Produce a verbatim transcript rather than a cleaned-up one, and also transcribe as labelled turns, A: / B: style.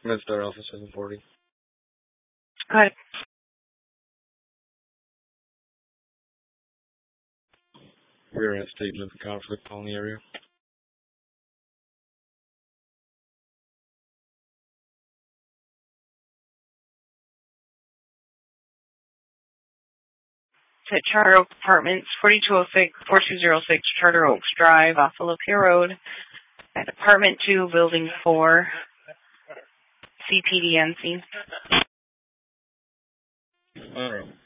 A: MedStar Alpha seven forty.
B: Go ahead.
A: We're at statement of conflict on the area.
B: To Charter Oak Apartments, forty-two oh six, forty-two oh six Charter Oaks Drive, off of Lapeer Road, at Apartment two, Building four, C P D N C.
A: All right.